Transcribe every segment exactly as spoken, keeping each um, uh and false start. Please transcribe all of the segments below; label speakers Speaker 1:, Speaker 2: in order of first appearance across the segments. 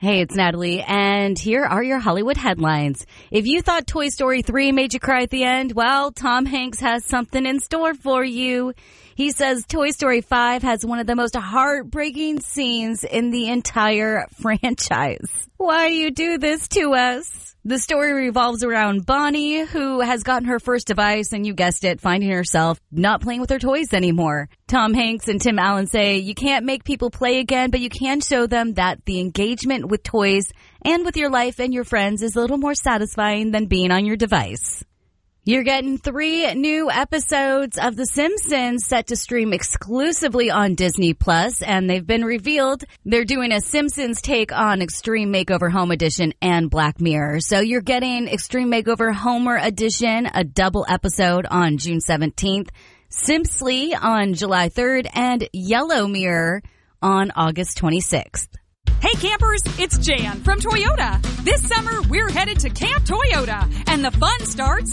Speaker 1: Hey, it's Natalie, and here are your Hollywood headlines. If you thought Toy Story three made you cry at the end, well, Tom Hanks has something in store for you. He says Toy Story five has one of the most heartbreaking scenes in the entire franchise. Why do you do this to us? The story revolves around Bonnie, who has gotten her first device, and you guessed it, finding herself not playing with her toys anymore. Tom Hanks and Tim Allen say you can't make people play again, but you can show them that the engagement with toys and with your life and your friends is a little more satisfying than being on your device. You're getting three new episodes of The Simpsons set to stream exclusively on Disney Plus, and they've been revealed. They're doing a Simpsons take on Extreme Makeover Home Edition and Black Mirror. So you're getting Extreme Makeover Homer Edition, a double episode on June seventeenth, Simpsly on July third, and Yellow Mirror on August twenty-sixth.
Speaker 2: Hey campers, it's Jan from Toyota. This summer, we're headed to Camp Toyota, and the fun starts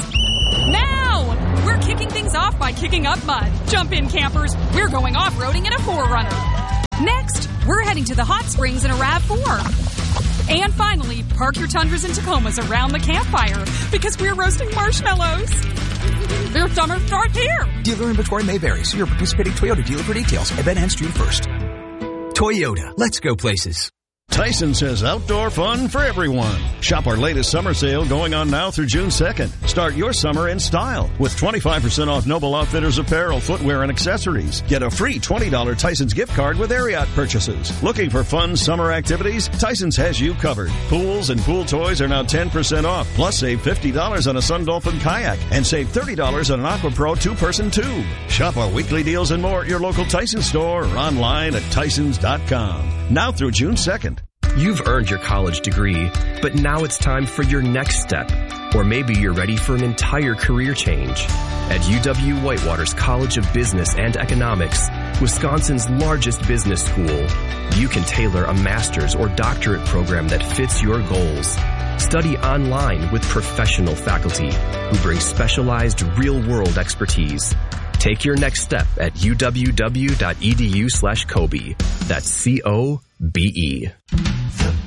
Speaker 2: now! We're kicking things off by kicking up mud. Jump in, campers. We're going off-roading in a four runner. Next, we're heading to the hot springs in a RAV four. And finally, park your Tundras and Tacomas around the campfire because we're roasting marshmallows. Their summer starts here.
Speaker 3: Dealer inventory may vary. See your participating Toyota dealer for details. Event ends June first. Toyota. Let's go places.
Speaker 4: Tyson says outdoor fun for everyone. Shop our latest summer sale going on now through June second. Start your summer in style with twenty-five percent off Noble Outfitters apparel, footwear, and accessories. Get a free twenty dollars Tyson's gift card with Ariat purchases. Looking for fun summer activities? Tyson's has you covered. Pools and pool toys are now ten percent off. Plus save fifty dollars on a Sun Dolphin kayak and save thirty dollars on an Aqua Pro two-person tube. Shop our weekly deals and more at your local Tyson store or online at tysons dot com. Now through June second.
Speaker 5: You've earned your college degree, but now it's time for your next step. Or maybe you're ready for an entire career change. At U W-Whitewater's College of Business and Economics, Wisconsin's largest business school, you can tailor a master's or doctorate program that fits your goals. Study online with professional faculty who bring specialized real-world expertise. Take your next step at uww.edu slash Kobe. That's C O B E.